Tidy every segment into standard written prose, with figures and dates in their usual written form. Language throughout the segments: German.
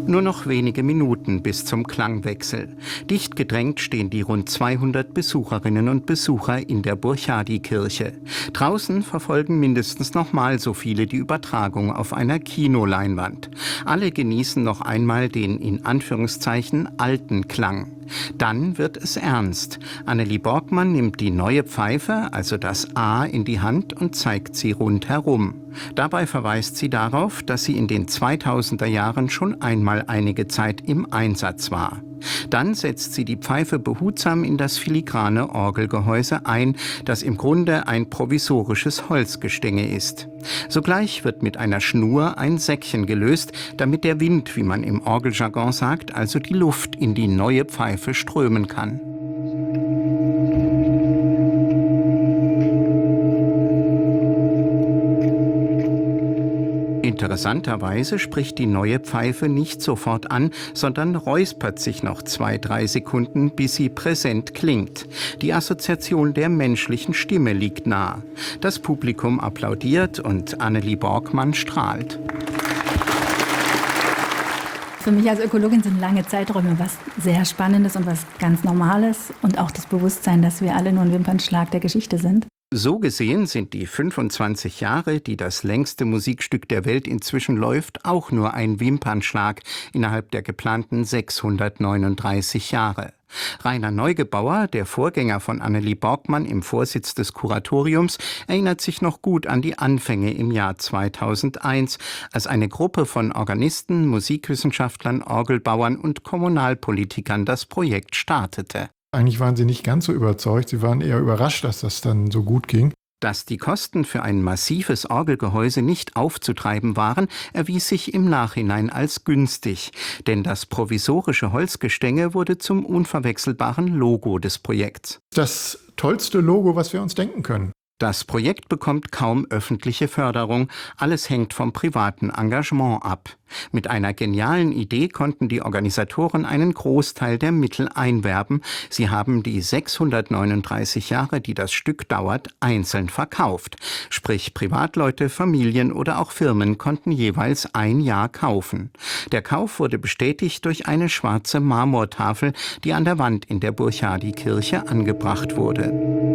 Nur noch wenige Minuten bis zum Klangwechsel. Dicht gedrängt stehen die rund 200 Besucherinnen und Besucher in der Burchardikirche. Draußen verfolgen mindestens nochmal so viele die Übertragung auf einer Kinoleinwand. Alle genießen noch einmal den in Anführungszeichen alten Klang. Dann wird es ernst. Annelie Borgmann nimmt die neue Pfeife, also das A, in die Hand und zeigt sie rundherum. Dabei verweist sie darauf, dass sie in den 2000er Jahren schon einmal einige Zeit im Einsatz war. Dann setzt sie die Pfeife behutsam in das filigrane Orgelgehäuse ein, das im Grunde ein provisorisches Holzgestänge ist. Sogleich wird mit einer Schnur ein Säckchen gelöst, damit der Wind, wie man im Orgeljargon sagt, also die Luft in die neue Pfeife strömen kann. Interessanterweise spricht die neue Pfeife nicht sofort an, sondern räuspert sich noch 2-3 Sekunden, bis sie präsent klingt. Die Assoziation der menschlichen Stimme liegt nahe. Das Publikum applaudiert und Annelie Borgmann strahlt. Für mich als Ökologin sind lange Zeiträume was sehr Spannendes und was ganz Normales und auch das Bewusstsein, dass wir alle nur ein Wimpernschlag der Geschichte sind. So gesehen sind die 25 Jahre, die das längste Musikstück der Welt inzwischen läuft, auch nur ein Wimpernschlag innerhalb der geplanten 639 Jahre. Rainer Neugebauer, der Vorgänger von Annelie Borgmann im Vorsitz des Kuratoriums, erinnert sich noch gut an die Anfänge im Jahr 2001, als eine Gruppe von Organisten, Musikwissenschaftlern, Orgelbauern und Kommunalpolitikern das Projekt startete. Eigentlich waren sie nicht ganz so überzeugt, sie waren eher überrascht, dass das dann so gut ging. Dass die Kosten für ein massives Orgelgehäuse nicht aufzutreiben waren, erwies sich im Nachhinein als günstig. Denn das provisorische Holzgestänge wurde zum unverwechselbaren Logo des Projekts. Das tollste Logo, was wir uns denken können. Das Projekt bekommt kaum öffentliche Förderung, alles hängt vom privaten Engagement ab. Mit einer genialen Idee konnten die Organisatoren einen Großteil der Mittel einwerben. Sie haben die 639 Jahre, die das Stück dauert, einzeln verkauft. Sprich, Privatleute, Familien oder auch Firmen konnten jeweils ein Jahr kaufen. Der Kauf wurde bestätigt durch eine schwarze Marmortafel, die an der Wand in der Burchardikirche angebracht wurde.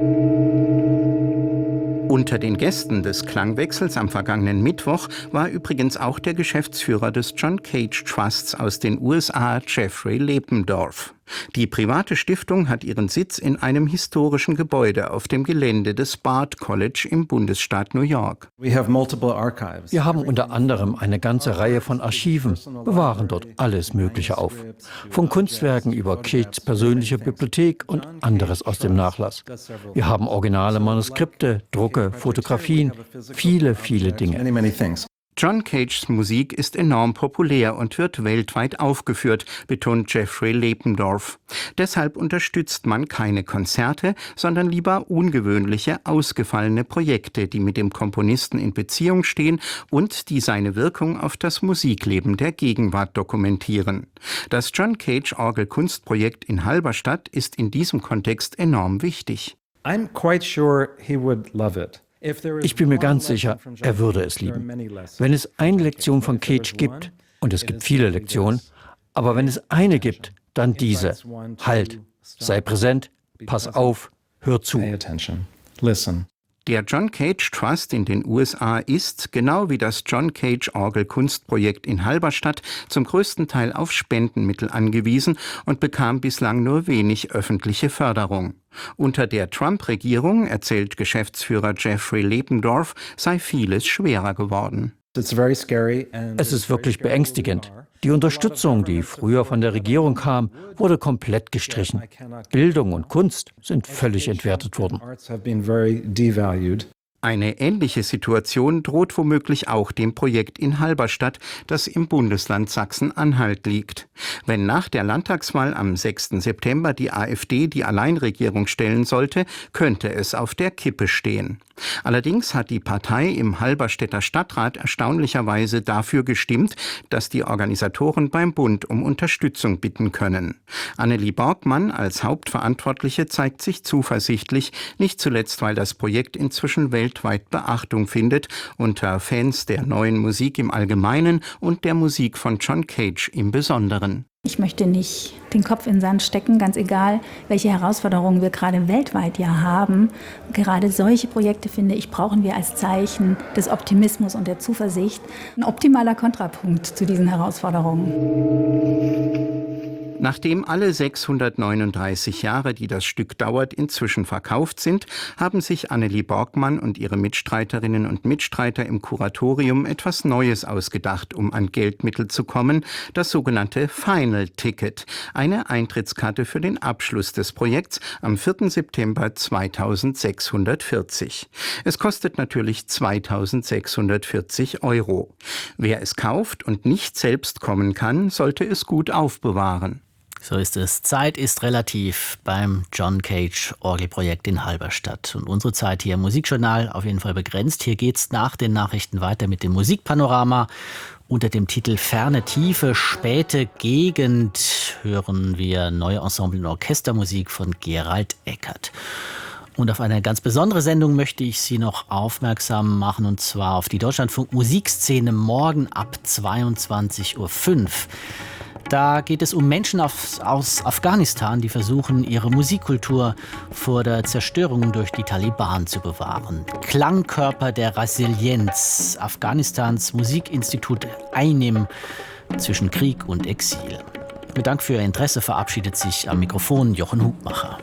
Unter den Gästen des Klangwechsels am vergangenen Mittwoch war übrigens auch der Geschäftsführer des John Cage Trusts aus den USA, Jeffrey Lependorf. Die private Stiftung hat ihren Sitz in einem historischen Gebäude auf dem Gelände des Bard College im Bundesstaat New York. Wir haben unter anderem eine ganze Reihe von Archiven, bewahren dort alles Mögliche auf. Von Kunstwerken über Cages persönliche Bibliothek und anderes aus dem Nachlass. Wir haben originale Manuskripte, Drucke, Fotografien, viele Dinge. John Cages Musik ist enorm populär und wird weltweit aufgeführt, betont Jeffrey Lependorf. Deshalb unterstützt man keine Konzerte, sondern lieber ungewöhnliche, ausgefallene Projekte, die mit dem Komponisten in Beziehung stehen und die seine Wirkung auf das Musikleben der Gegenwart dokumentieren. Das John Cage Orgelkunstprojekt in Halberstadt ist in diesem Kontext enorm wichtig. I'm quite sure he would love it. Ich bin mir ganz sicher, er würde es lieben. Wenn es eine Lektion von Cage gibt, und es gibt viele Lektionen, aber wenn es eine gibt, dann diese. Halt, sei präsent, pass auf, hör zu. Der John Cage Trust in den USA ist, genau wie das John Cage Orgelkunstprojekt in Halberstadt, zum größten Teil auf Spendenmittel angewiesen und bekam bislang nur wenig öffentliche Förderung. Unter der Trump-Regierung, erzählt Geschäftsführer Jeffrey Lependorf, sei vieles schwerer geworden. Es ist wirklich beängstigend. Die Unterstützung, die früher von der Regierung kam, wurde komplett gestrichen. Bildung und Kunst sind völlig entwertet worden. Eine ähnliche Situation droht womöglich auch dem Projekt in Halberstadt, das im Bundesland Sachsen-Anhalt liegt. Wenn nach der Landtagswahl am 6. September die AfD die Alleinregierung stellen sollte, könnte es auf der Kippe stehen. Allerdings hat die Partei im Halberstädter Stadtrat erstaunlicherweise dafür gestimmt, dass die Organisatoren beim Bund um Unterstützung bitten können. Annelie Borgmann als Hauptverantwortliche zeigt sich zuversichtlich, nicht zuletzt, weil das Projekt inzwischen weltweit weltweit Beachtung findet, unter Fans der neuen Musik im Allgemeinen und der Musik von John Cage im Besonderen. Ich möchte nicht den Kopf in den Sand stecken, ganz egal, welche Herausforderungen wir gerade weltweit ja haben. Gerade solche Projekte, finde ich, brauchen wir als Zeichen des Optimismus und der Zuversicht. Ein optimaler Kontrapunkt zu diesen Herausforderungen. Nachdem alle 639 Jahre, die das Stück dauert, inzwischen verkauft sind, haben sich Annelie Borgmann und ihre Mitstreiterinnen und Mitstreiter im Kuratorium etwas Neues ausgedacht, um an Geldmittel zu kommen, das sogenannte Final Ticket, eine Eintrittskarte für den Abschluss des Projekts am 4. September 2640. Es kostet natürlich 2.640 €. Wer es kauft und nicht selbst kommen kann, sollte es gut aufbewahren. So ist es. Zeit ist relativ beim John Cage Orgelprojekt in Halberstadt. Und unsere Zeit hier im Musikjournal auf jeden Fall begrenzt. Hier geht's nach den Nachrichten weiter mit dem Musikpanorama. Unter dem Titel Ferne Tiefe, späte Gegend hören wir neue Ensemble- und Orchestermusik von Gerald Eckert. Und auf eine ganz besondere Sendung möchte ich Sie noch aufmerksam machen, und zwar auf die Deutschlandfunk Musikszene morgen ab 22:05 Uhr. Da geht es um Menschen aus Afghanistan, die versuchen, ihre Musikkultur vor der Zerstörung durch die Taliban zu bewahren. Klangkörper der Resilienz, Afghanistans Musikinstitut Einim zwischen Krieg und Exil. Mit Dank für Ihr Interesse verabschiedet sich am Mikrofon Jochen Hugmacher.